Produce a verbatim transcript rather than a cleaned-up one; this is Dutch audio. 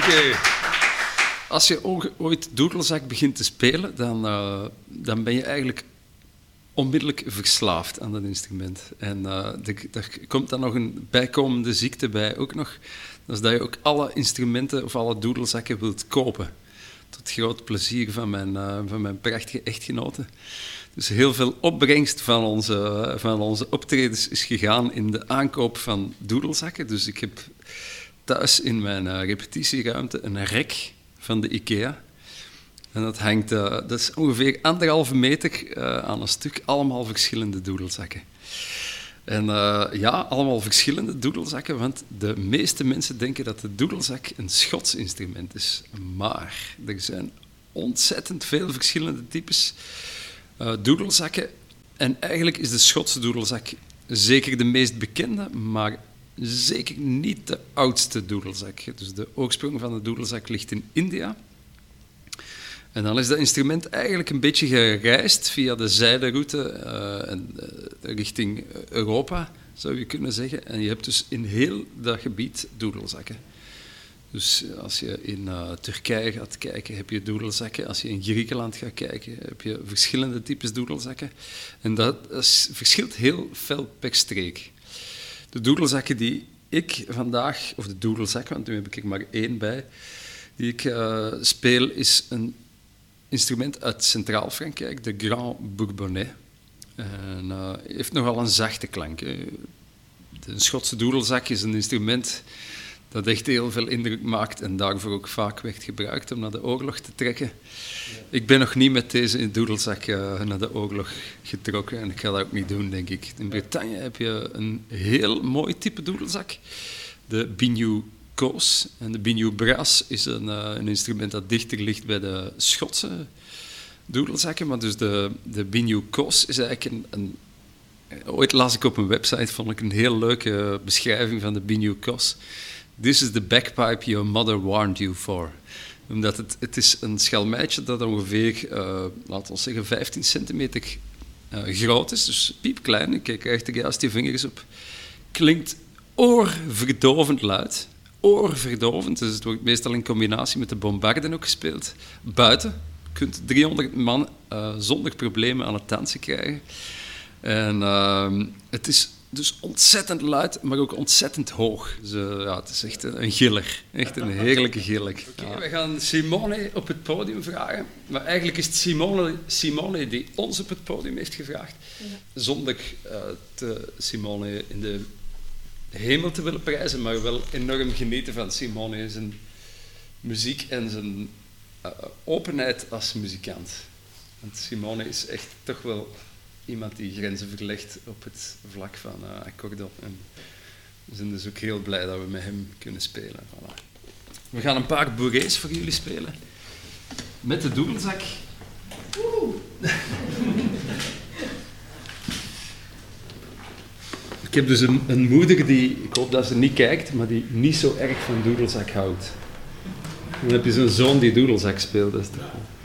je, als je ooit doedelzak begint te spelen, dan, uh, dan ben je eigenlijk onmiddellijk verslaafd aan dat instrument. En uh, er komt dan nog een bijkomende ziekte bij ook nog. Dat is dat je ook alle instrumenten of alle doedelzakken wilt kopen. Tot groot plezier van mijn, uh, van mijn prachtige echtgenote. Dus heel veel opbrengst van onze, van onze optredens is gegaan in de aankoop van doedelzakken. Dus ik heb thuis in mijn uh, repetitieruimte een rek van de IKEA. En dat hangt, uh, dat is ongeveer anderhalve meter uh, aan een stuk, allemaal verschillende doedelzakken. En uh, ja, allemaal verschillende doedelzakken, want de meeste mensen denken dat de doedelzak een Schots instrument is. Maar er zijn ontzettend veel verschillende types uh, doedelzakken. En eigenlijk is de Schotse doedelzak zeker de meest bekende, maar zeker niet de oudste doedelzak. Dus de oorsprong van de doedelzak ligt in India. En dan is dat instrument eigenlijk een beetje gereisd via de zijderoute uh, en, uh, richting Europa, zou je kunnen zeggen. En je hebt dus in heel dat gebied doedelzakken. Dus als je in uh, Turkije gaat kijken, heb je doedelzakken. Als je in Griekenland gaat kijken, heb je verschillende types doedelzakken. En dat is, verschilt heel fel per streek. De doedelzakken die ik vandaag, of de doedelzak, want nu heb ik er maar één bij, die ik uh, speel, is een instrument uit Centraal-Frankrijk, de Grand Bourbonnais. En uh, heeft nogal een zachte klank. Hè. De Schotse doedelzak is een instrument dat echt heel veel indruk maakt en daarvoor ook vaak werd gebruikt om naar de oorlog te trekken. Ja. Ik ben nog niet met deze doedelzak uh, naar de oorlog getrokken en ik ga dat ook niet doen, denk ik. In Bretagne heb je een heel mooi type doedelzak, de Biniou Coos. En de Biniou Brass is een, uh, een instrument dat dichter ligt bij de Schotse doedelzakken, maar dus de, de Biniou Coos is eigenlijk een, een... Ooit las ik op een website, vond ik een heel leuke beschrijving van de Biniou Coos. This is the bagpipe your mother warned you for. Omdat het, het is een schalmeitje dat ongeveer, uh, laten we zeggen, vijftien centimeter uh, groot is. Dus piepklein, ik kijk echt er juist je vingers op. Klinkt oorverdovend luid. Oorverdovend, dus het wordt meestal in combinatie met de bombarden ook gespeeld. Buiten, je kunt driehonderd man uh, zonder problemen aan het dansen krijgen. En uh, het is dus ontzettend luid, maar ook ontzettend hoog. Dus, uh, ja, het is echt een, een giller. Echt een heerlijke giller. Okay, ja. We gaan Simone op het podium vragen. Maar eigenlijk is het Simone, Simone die ons op het podium heeft gevraagd. Ja. Zonder uh, te Simone in de hemel te willen prijzen, maar wel enorm genieten van Simone, zijn muziek en zijn uh, openheid als muzikant. Want Simone is echt toch wel iemand die grenzen verlegt op het vlak van uh, accordeon. En we zijn dus ook heel blij dat we met hem kunnen spelen. Voilà. We gaan een paar bourrées voor jullie spelen. Met de doedelzak. Woe! Ik heb dus een, een moeder die, ik hoop dat ze niet kijkt, maar die niet zo erg van doedelzak houdt. Dan heb je zo'n zoon die doedelzak speelt, dat is toch goed.